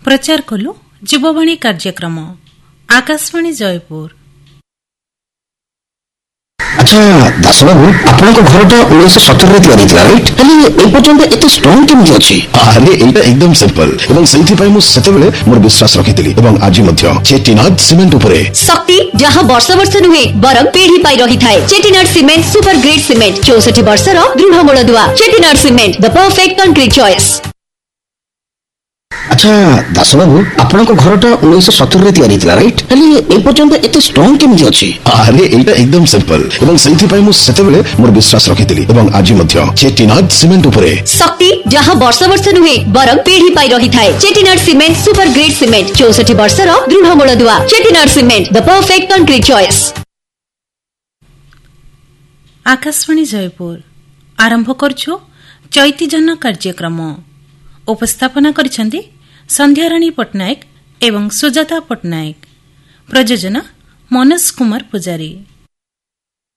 प्रचार कलु जीववाणी कार्यक्रम आकाशवाणी जयपुर। अच्छा दास बाबू आपन को घर टा 1970 रे तैयारी राइट खाली ए पर्यंत एते स्ट्रांग केमि अछि? अरे एटा एकदम सिंपल एवं सही पय मु सेतेबेले मोर विश्वास रखितली एवं आज मध्य चेटीनाथ सीमेंट उपरे शक्ति जहां वर्ष वर्ष नुहे बरम पीढ़ी पाई रही थाए। चेटीनाथ सीमेंट सुपर ग्रेड सीमेंट 64 वर्ष रो दृढ़ मूलदुआ। चेटीनाथ cement the perfect concrete choice. अच्छा दास बाबू आपन को घर टा 1970 रे तैयारी राइट खाली ए पर्यंत एते स्ट्रांग केमि अछि? अरे एटा एकदम सिंपल एवं सही पय मु सेतेबेले मोर विश्वास रखितली एवं आज मध्य चेटीनाथ सीमेंट उपरे शक्ति जहां वर्ष वर्ष नुहे बरम पीढ़ी पाई रही थाए। चेटीनाथ सीमेंट सुपर ग्रेड सीमेंट 64 वर्ष रो दृढ़ मूलदुआ। चेटीनाथ cement the perfect concrete choice. Akashvani Jaipur आरंभ करछु चैती जन कार्यक्रम। उपस्थापना करिसेंती संध्याराणी पटनायक एवं सुजाता पटनायक। प्रयोजन मनोज कुमार पुजारी।